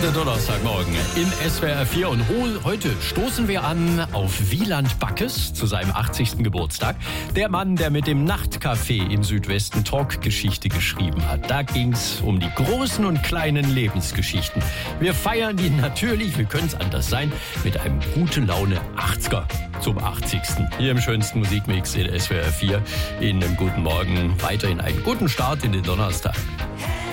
Der Donnerstagmorgen im SWR 4 und heute stoßen wir an auf Wieland Backes zu seinem 80. Geburtstag. Der Mann, der mit dem Nachtcafé im Südwesten Talkgeschichte geschrieben hat. Da ging's um die großen und kleinen Lebensgeschichten. Wir feiern die natürlich, wie könnte es anders sein, mit einem gute Laune 80er zum 80. Hier im schönsten Musikmix in SWR 4. Ihnen einen guten Morgen, weiterhin einen guten Start in den Donnerstag.